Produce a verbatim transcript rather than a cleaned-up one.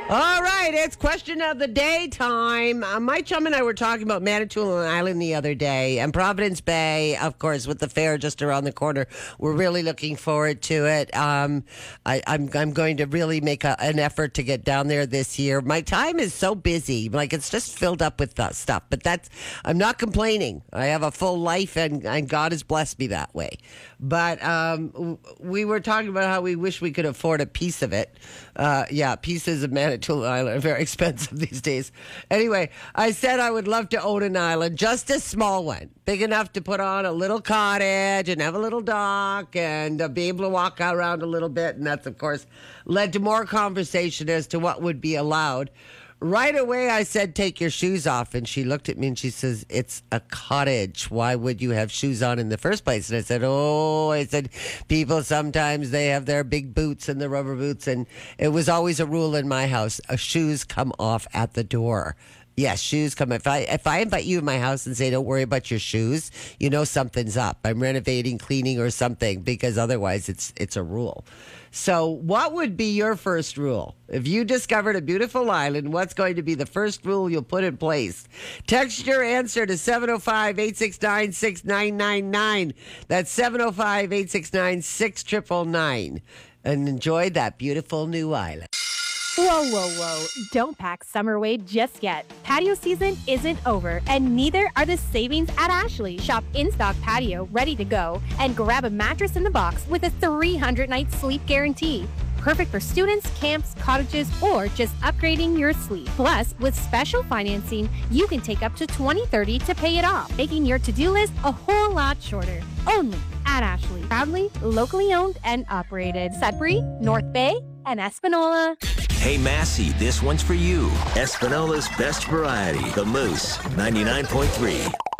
All right, it's question of the day time. Uh, my chum and I were talking about Manitoulin Island the other day, and Providence Bay, of course, with the fair just around the corner. We're really looking forward to it. Um, I, I'm I'm going to really make a, an effort to get down there this year. My time is so busy, like it's just filled up with uh, stuff. But that's I'm not complaining. I have a full life, and, and God has blessed me that way. But um, we were talking about how we wish we could afford a piece of it. Uh, yeah, pieces of Manitoulin Island are very expensive these days. Anyway, I said I would love to own an island, just a small one, big enough to put on a little cottage and have a little dock and uh, be able to walk around a little bit. And that's, of course, led to more conversation as to what would be allowed. Right away, I said, take your shoes off. And she looked at me and she says, it's a cottage. Why would you have shoes on in the first place? And I said, oh, I said, people sometimes they have their big boots and the rubber boots. And it was always a rule in my house. Uh, shoes come off at the door. Yes, shoes come. If I if I invite you in my house and say, don't worry about your shoes, you know something's up. I'm renovating, cleaning, or something, because otherwise it's it's a rule. So what would be your first rule? If you discovered a beautiful island, what's going to be the first rule you'll put in place? Text your answer to seven oh five, eight six nine, six nine nine nine. That's seven oh five, eight six nine, six nine nine nine. And enjoy that beautiful new island. Whoa, whoa, whoa. Don't pack summer weight just yet. Patio season isn't over, and neither are the savings at Ashley. Shop in-stock patio ready to go and grab a mattress in the box with a three hundred night sleep guarantee. Perfect for students, camps, cottages, or just upgrading your sleep. Plus, with special financing, you can take up to twenty thirty to pay it off, making your to-do list a whole lot shorter. Only at Ashley. Proudly, locally owned and operated. Sudbury, North Bay, and Espanola. Hey, Massey, this one's for you. Espanola's best variety, the Moose, ninety-nine point three.